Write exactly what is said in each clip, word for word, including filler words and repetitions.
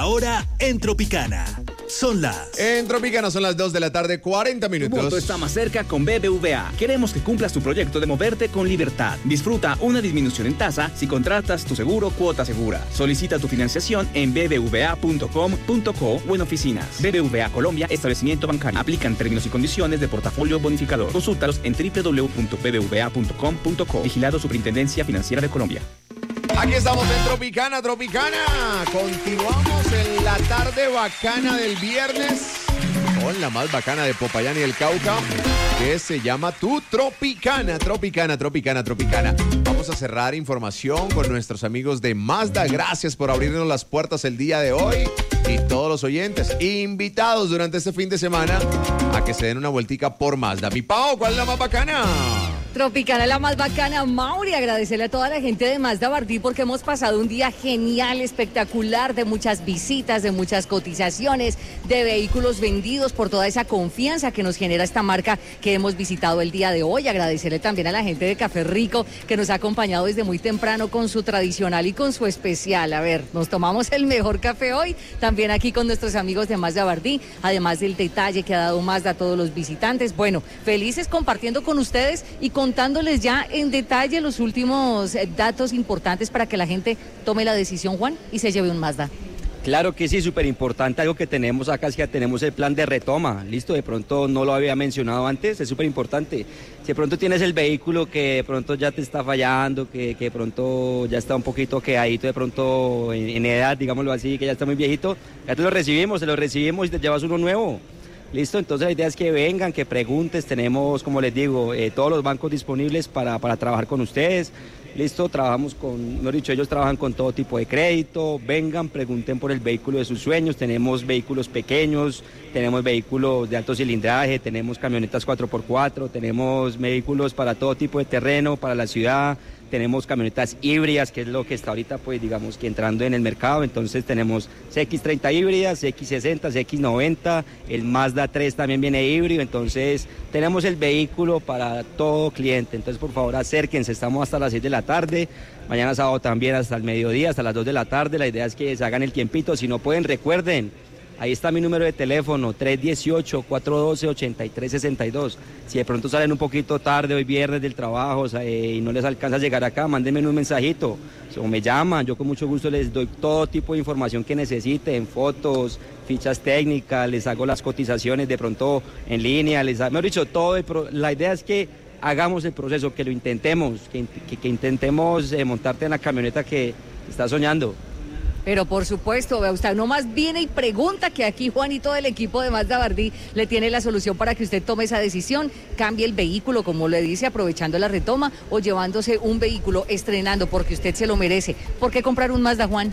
la hora en Tropicana. Son las... En Tropicana son las dos de la tarde, cuarenta minutos. Tu moto está más cerca con B B V A. Queremos que cumplas tu proyecto de moverte con libertad. Disfruta una disminución en tasa si contratas tu seguro Cuota Segura. Solicita tu financiación en b b v a punto com punto co o en oficinas. B B V A Colombia, establecimiento bancario. Aplican términos y condiciones de portafolio bonificador. Consúltalos en w w w punto b b v a punto com punto co. Vigilado Superintendencia Financiera de Colombia. Aquí estamos en Tropicana, Tropicana. Continuamos en la tarde bacana del viernes con la más bacana de Popayán y el Cauca, que se llama Tu Tropicana, Tropicana, Tropicana, Tropicana. Vamos a cerrar información con nuestros amigos de Mazda. Gracias por abrirnos las puertas el día de hoy. Y todos los oyentes invitados durante este fin de semana a que se den una vueltica por Mazda. Mi Pao, ¿cuál es la más bacana? Tropicana, la más bacana. Mauri, agradecerle a toda la gente de Mazda Bardí porque hemos pasado un día genial, espectacular, de muchas visitas, de muchas cotizaciones, de vehículos vendidos, por toda esa confianza que nos genera esta marca que hemos visitado el día de hoy. Agradecerle también a la gente de Café Rico que nos ha acompañado desde muy temprano con su tradicional y con su especial. A ver, nos tomamos el mejor café hoy, también aquí con nuestros amigos de Mazda Bardí, además del detalle que ha dado Mazda a todos los visitantes. Bueno, felices compartiendo con ustedes y con contándoles ya en detalle los últimos datos importantes para que la gente tome la decisión, Juan, y se lleve un Mazda. Claro que sí, súper importante. Algo que tenemos acá es que tenemos el plan de retoma. Listo, de pronto no lo había mencionado antes, es súper importante. Si de pronto tienes el vehículo que de pronto ya te está fallando, que, que de pronto ya está un poquito quedadito, de pronto en, en edad, digámoslo así, que ya está muy viejito, ya te lo recibimos, te lo recibimos y te llevas uno nuevo. Listo, entonces la idea es que vengan, que preguntes, tenemos, como les digo, eh, todos los bancos disponibles para, para trabajar con ustedes. Listo, trabajamos con, mejor dicho, ellos trabajan con todo tipo de crédito. Vengan, pregunten por el vehículo de sus sueños. Tenemos vehículos pequeños, tenemos vehículos de alto cilindraje, tenemos camionetas cuatro por cuatro, tenemos vehículos para todo tipo de terreno, para la ciudad. Tenemos camionetas híbridas, que es lo que está ahorita, pues digamos que entrando en el mercado. Entonces tenemos C X treinta híbridas, C X sesenta, C X noventa, el Mazda tres también viene híbrido. Entonces tenemos el vehículo para todo cliente. Entonces por favor acérquense, estamos hasta las seis de la tarde. Mañana sábado también hasta el mediodía, hasta las dos de la tarde. La idea es que se hagan el tiempito. Si no pueden, recuerden, ahí está mi número de teléfono, tres uno ocho, cuatro uno dos, ocho tres seis dos. Si de pronto salen un poquito tarde hoy viernes del trabajo, o sea, eh, y no les alcanza a llegar acá, mándenme un mensajito o me llaman. Yo con mucho gusto les doy todo tipo de información que necesiten, fotos, fichas técnicas, les hago las cotizaciones de pronto en línea, les mejor dicho, todo. El pro... La idea es que hagamos el proceso, que lo intentemos, que, que, que intentemos eh, montarte en la camioneta que estás soñando. Pero por supuesto, vea, usted nomás viene y pregunta, que aquí Juan y todo el equipo de Mazda Bardí le tiene la solución para que usted tome esa decisión, cambie el vehículo, como le dice, aprovechando la retoma, o llevándose un vehículo estrenando, porque usted se lo merece. ¿Por qué comprar un Mazda, Juan?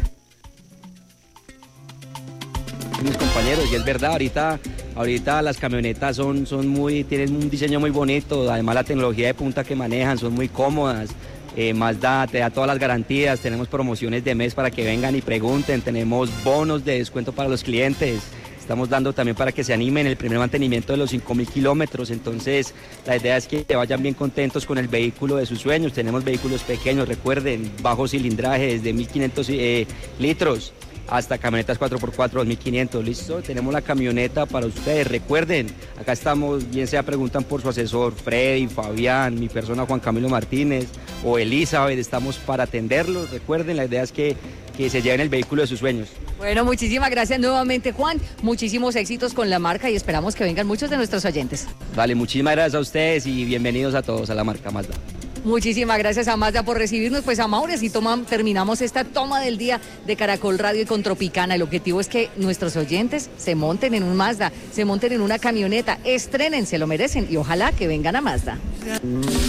Mis compañeros, y es verdad, ahorita, ahorita las camionetas son, son muy, tienen un diseño muy bonito, además la tecnología de punta que manejan son muy cómodas. Eh, Mazda te da todas las garantías, tenemos promociones de mes para que vengan y pregunten, tenemos bonos de descuento para los clientes, estamos dando también para que se animen el primer mantenimiento de los cinco mil kilómetros. Entonces la idea es que vayan bien contentos con el vehículo de sus sueños. Tenemos vehículos pequeños, recuerden, bajo cilindraje, desde mil quinientos eh, litros hasta camionetas cuatro por cuatro, dos mil quinientos, listo. Tenemos la camioneta para ustedes, recuerden, acá estamos, bien sea preguntan por su asesor Freddy, Fabián, mi persona Juan Camilo Martínez o Elizabeth, estamos para atenderlos. Recuerden, la idea es que, que se lleven el vehículo de sus sueños. Bueno, muchísimas gracias nuevamente, Juan, muchísimos éxitos con la marca y esperamos que vengan muchos de nuestros oyentes. Vale, muchísimas gracias a ustedes y bienvenidos a todos a la marca Mazda. Muchísimas gracias a Mazda por recibirnos. Pues a Mauri, así toma, terminamos esta toma del día de Caracol Radio y con Tropicana. El objetivo es que nuestros oyentes se monten en un Mazda, se monten en una camioneta, estrenen, se lo merecen y ojalá que vengan a Mazda.